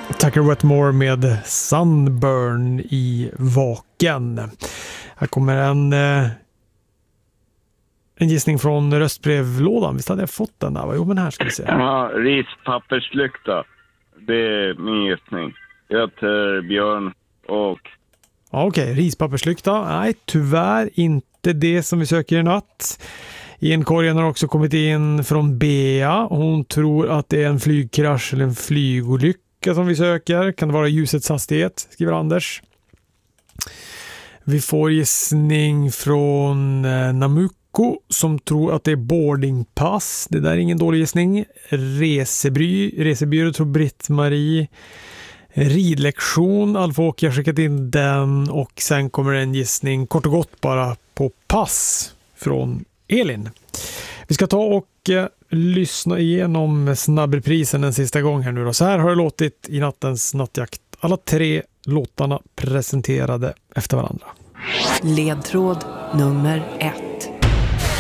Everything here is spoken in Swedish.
Tucker Wetmore med Sunburn i Vaken. Här kommer en gissning från röstbrevlådan. Visst hade jag fått den där? Jo, men här ska vi se. Ja, rispapperslykta. Det är min gissning. Jag heter Björn och... Ja, okej. Rispapperslykta. Nej, tyvärr inte det som vi söker i natt. I en korgen har också kommit in från Bea. Hon tror att det är en flygkrasch eller en flygolycka som vi söker. Kan det vara ljusets hastighet, skriver Anders. Vi får gissning från Namuko som tror att det är boardingpass. Det där är ingen dålig gissning. Resebyrå tror Britt-Marie. Ridlektion, Alf-Åke har skickat in den. Och sen kommer en gissning kort och gott bara på pass från Elin. Vi ska ta och lyssna igenom snabbreprisen en sista gång här nu då. Så här har det låtit i nattens nattjakt. Alla 3 låtarna presenterade efter varandra. Ledtråd nummer 1.